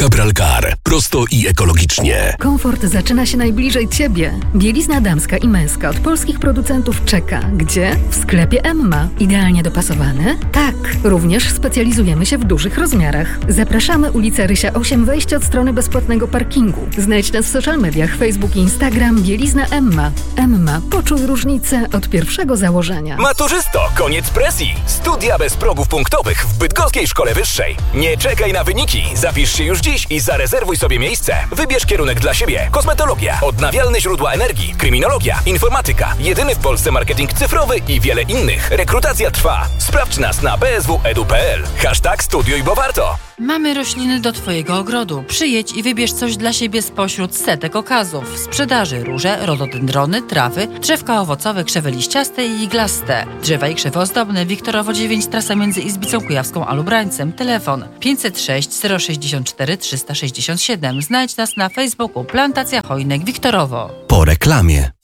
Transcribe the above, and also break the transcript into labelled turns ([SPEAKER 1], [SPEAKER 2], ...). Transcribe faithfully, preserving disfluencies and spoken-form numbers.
[SPEAKER 1] Capralcar. Prosto i ekologicznie.
[SPEAKER 2] Komfort zaczyna się najbliżej Ciebie. Bielizna damska i męska od polskich producentów czeka. Gdzie? W sklepie Emma. Idealnie dopasowane? Tak. Również specjalizujemy się w dużych rozmiarach. Zapraszamy ulica Rysia osiem, wejście od strony bezpłatnego parkingu. Znajdź nas w social mediach Facebook i Instagram Bielizna Emma. Emma. Poczuj różnicę od pierwszego założenia.
[SPEAKER 3] Maturzysto, koniec presji. Studia bez progów punktowych w Bydgoskiej Szkole Wyższej. Nie czekaj na wyniki. Zapisz się już dziś i zarezerwuj sobie miejsce. Wybierz kierunek dla siebie. Kosmetologia, odnawialne źródła energii, kryminologia, informatyka, jedyny w Polsce marketing cyfrowy i wiele innych. Rekrutacja trwa. Sprawdź nas na b s w edu kropka p l. Hashtag studiuj, bo warto.
[SPEAKER 4] Mamy rośliny do Twojego ogrodu. Przyjedź i wybierz coś dla siebie spośród setek okazów. W sprzedaży róże, rododendrony, trawy, drzewka owocowe, krzewy liściaste i iglaste. Drzewa i krzewy ozdobne. Wiktorowo dziewięć, trasa między Izbicą Kujawską a Lubrańcem. Telefon pięćset sześć, zero sześćdziesiąt cztery, trzysta sześćdziesiąt siedem. Znajdź nas na Facebooku Plantacja Chojnek Wiktorowo.
[SPEAKER 1] Po reklamie.